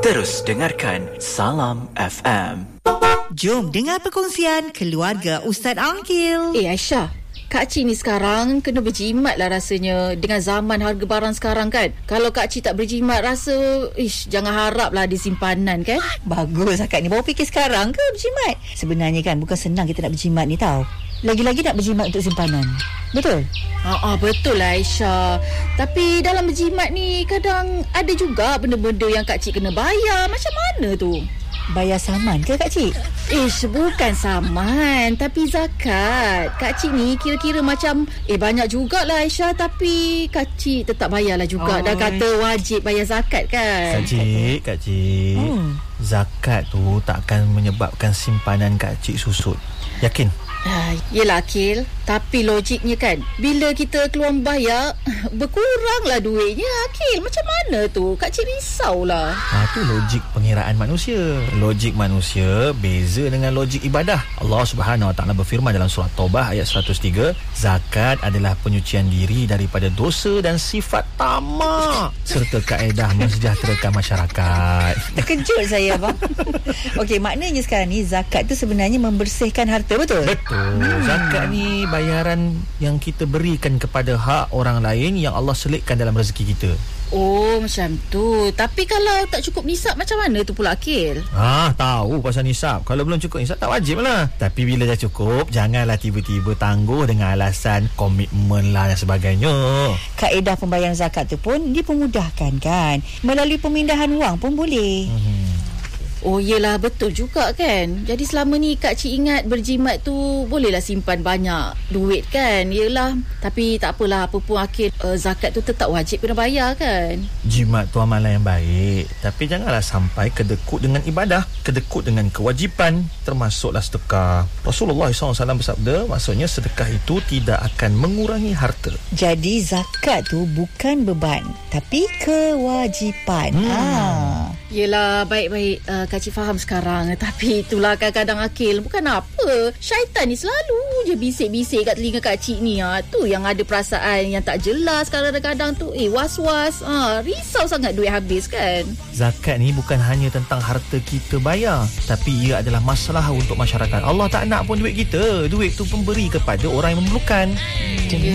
Terus dengarkan Salam FM. Jom dengar perkongsian keluarga Ustaz Angkil. Aisyah, Kak Cik ni sekarang kena berjimat lah rasanya dengan zaman harga barang sekarang kan. Kalau Kak Cik tak berjimat rasa, jangan harap lah ada simpanan kan. Bagus akak ni, baru fikir sekarang ke berjimat? Sebenarnya kan bukan senang kita nak berjimat ni tau. Lagi-lagi nak berjimat untuk simpanan. Betul? Betul lah Aisyah. Tapi dalam berjimat ni kadang ada juga benda-benda yang Kak Cik kena bayar. Macam mana tu? Bayar saman ke Kak Cik? Bukan saman, tapi zakat. Kak Cik ni kira-kira macam banyak jugalah Aisyah, tapi Kak Cik tetap bayarlah juga. Dah kata wajib bayar zakat kan. Kak Cik zakat tu takkan menyebabkan simpanan Kak Cik susut. Yakin? Yelah Akil, tapi logiknya kan, bila kita keluar bayar, berkuranglah duitnya Akil. Macam mana tu? Kak Cik risaulah. Tu logik pengiraan manusia. Logik manusia beza dengan logik ibadah. Allah Subhanahu Wa Taala berfirman dalam surah Taubah ayat 103, zakat adalah penyucian diri daripada dosa dan sifat tamak serta kaedah mensejahterakan masyarakat. Terkejut saya abang. Okey, maknanya sekarang ni zakat tu sebenarnya membersihkan harta, betul? Betul. Zakat ni bayaran yang kita berikan kepada hak orang lain yang Allah selitkan dalam rezeki kita. Macam tu. Tapi kalau tak cukup nisab macam mana tu pula Akil? Tahu pasal nisab. Kalau belum cukup nisab tak wajib lah. Tapi bila dah cukup, janganlah tiba-tiba tangguh dengan alasan komitmen lah dan sebagainya. Kaedah pembayaran zakat tu pun dipermudahkan kan. Melalui pemindahan wang pun boleh. Yelah, betul juga kan. Jadi selama ni Kak Cik ingat berjimat tu bolehlah simpan banyak duit kan. Yelah, tapi tak apalah, apa pun Akil, zakat tu tetap wajib kena bayar kan. Jimat tu amalan yang baik, tapi janganlah sampai kedekut dengan ibadah, kedekut dengan kewajipan, termasuklah sedekah. Rasulullah SAW bersabda, maksudnya sedekah itu tidak akan mengurangi harta. Jadi zakat tu bukan beban, tapi kewajipan. Yelah, baik-baik, Kak Cik faham sekarang. Tapi itulah kadang-kadang Akil, bukan apa, syaitan ni selalu je bisik-bisik kat telinga Kak Cik ni. Tu yang ada perasaan yang tak jelas kadang-kadang tu. Was-was, risau sangat duit habis kan. Zakat ni bukan hanya tentang harta kita bayar, tapi ia adalah masalah untuk masyarakat. Allah tak nak pun duit kita. Duit tu pemberi kepada orang yang memerlukan.